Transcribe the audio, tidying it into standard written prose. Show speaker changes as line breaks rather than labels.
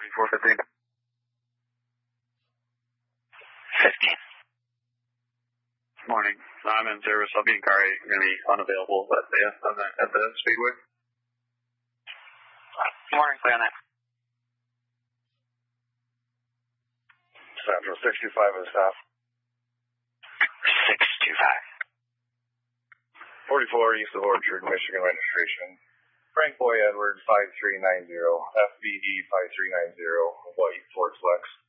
415. 15. Morning. I'm in service. I'll be in car 8. I'm going to be unavailable at the Speedway. Morning, clear on that.
Central 625 is staff.
625.
44 East of Orchard, Michigan registration. Frank Boy Edward 5390, FBE 5390, White Ford Flex.